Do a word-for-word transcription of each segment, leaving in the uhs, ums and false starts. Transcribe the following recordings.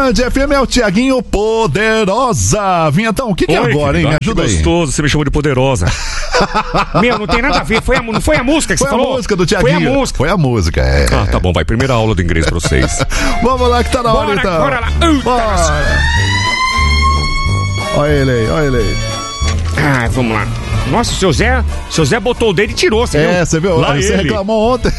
Band F M é o Tiaguinho Poderosa. Vinhetão, o que, que é Oi, agora, hein? Me ajuda que aí. Gostoso, você me chamou de Poderosa. Meu, não tem nada a ver. Foi a, não foi a música que Foi você a falou? música do Tiaguinho. Foi a música. Foi a música, é. Ah, tá bom, vai. Primeira aula do inglês pra vocês. Vamos lá que tá na hora, Bora, então. bora lá. Uh, Bora. Olha ele aí, olha ele aí. Ah, vamos lá. Nossa, o seu Zé, o seu Zé botou o dedo e tirou, você viu? É, você viu? Lá Você ele. reclamou ontem.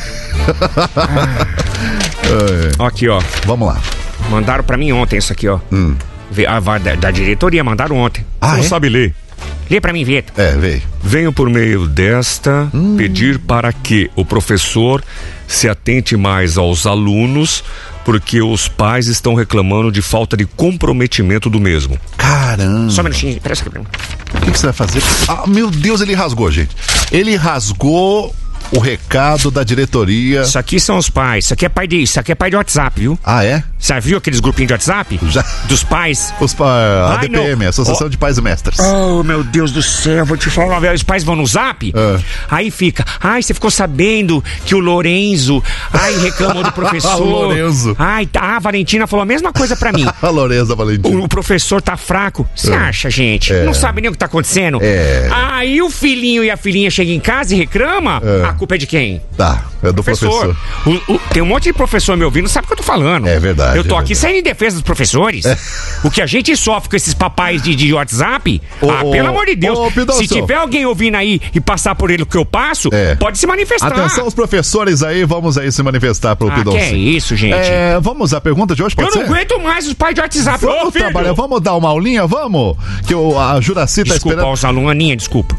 Ah. Aqui, ó. Vamos lá. Mandaram pra mim ontem isso aqui, ó. Hum. Vê- ah, vai, da, da diretoria, mandaram ontem. Ah, Você não é? sabe ler. Lê pra mim, Vitor. É, veio. Venho por meio desta Hum. pedir para que o professor se atente mais aos alunos, porque os pais estão reclamando de falta de comprometimento do mesmo. Caramba. Só um minutinho, pera só. O que, que você vai fazer? Ah, meu Deus, ele rasgou, gente. Ele rasgou o recado da diretoria. Isso aqui são os pais, isso aqui é pai de, isso aqui é pai de WhatsApp, viu? Ah, é? Você viu aqueles grupinhos de WhatsApp? Já. Dos pais? Os pa... A Ai, D P M, não. Associação Oh. de Pais e Mestres. Oh, meu Deus do céu, vou te falar uma vez. Os pais vão no Zap, É. aí fica, ai, você ficou sabendo que o Lorenzo, ai, reclamou do professor. Lorenzo. Ai, tá, a Valentina falou a mesma coisa pra mim. A Loreza Valentina. O, o professor tá fraco. Você É. acha, gente? É. Não sabe nem o que tá acontecendo? É. Aí o filhinho e a filhinha chegam em casa e reclama, É. a culpa é de quem? Tá, é do professor. O- o- tem um monte de professor me ouvindo, não sabe o que eu tô falando. É verdade, Eu tô é aqui verdade. saindo em defesa dos professores. O que a gente sofre com esses papais de, de WhatsApp, Ô, ah, ô, pelo amor de Deus. ô, Pidoncio. Se tiver alguém ouvindo aí e passar por ele o que eu passo, É. pode se manifestar. Atenção, os professores aí, vamos aí se manifestar pro Ah, Pidoncio. que é isso, gente? É, vamos à pergunta de hoje, pode Eu ser? não aguento mais os pais de WhatsApp. Ô, Vamos filho! trabalhar, vamos dar uma aulinha, vamos? Que o, a Juraci tá Desculpa, esperando. os alunos, Aninha, desculpa.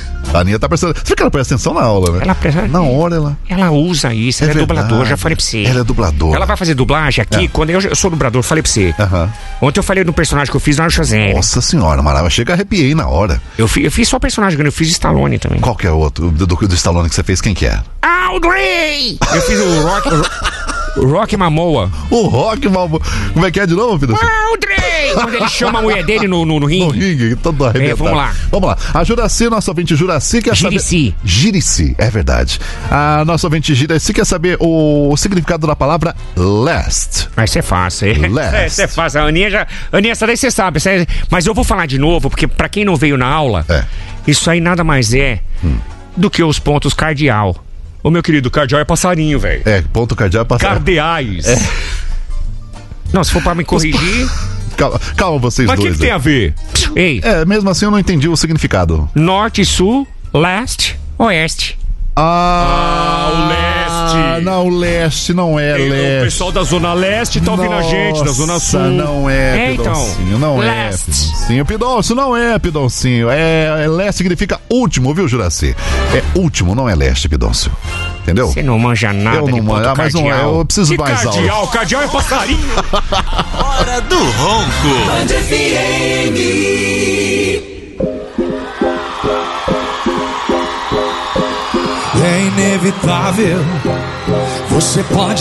A Aninha tá prestando. Você vê que ela presta atenção na aula, né? Ela presta- Na hora ela. Ela usa isso, ela é, verdade. dublador, já falei pra você. Ela é dubladora. Ela vai fazer dublagem aqui, É. quando eu, eu sou dublador, falei pra você. Aham. Ontem eu falei do personagem que eu fiz lá no Shazam. Nossa senhora, maravilha. Chega, arrepiei na hora. Eu, fi- eu fiz só personagem grande, eu fiz Stallone também. Qual que é o outro? Do, do, do Stallone que você fez, quem que é? Audrey! Eu fiz o Rock, o Rock Mamoa. O Rock, Malbo. Como é que é de novo, Pidoncio? Audrey! Quando ele chama a mulher dele no, no, no No ringue. ringue, todo arrebentado. vamos lá. Vamos lá. A Juraci, nossa ouvinte Juraci quer Girici. saber... Girici, é verdade. A nossa ouvinte Jiraci quer saber o significado da palavra last. Mas isso é fácil, hein? Last. É, isso é fácil. A Aninha já. Aninha, essa daí você sabe. essa é- Mas eu vou falar de novo, porque pra quem não veio na aula, É. isso aí nada mais é do que os pontos cardeal. Ô, meu querido, cardeal é passarinho, velho. É, ponto cardeal passar. Cardeais. Não, se for pra me corrigir. Calma, calma vocês Mas o que, dois. que tem aí. a ver? Ei, É, mesmo assim eu não entendi o significado. norte, sul, leste, oeste. Ah, o leste. Não, leste não é Ei, leste. o pessoal da Zona Leste tá ouvindo a gente, da Zona Nossa, Sul. não é, É, então. Pidoncinho, não é, Leste. Pidoncinho. Pidoncio não é, Pidoncinho. É, é leste significa último, viu, Juraci? É último, não é leste, Pidoncio. Entendeu? Você não manja nada Eu não de ponto manjo, ah, mas não é, cardeal. eu preciso que mais aula. cardeal? Cardeal é passarinho. Hora do Ronco. Band F M. É inevitável, você pode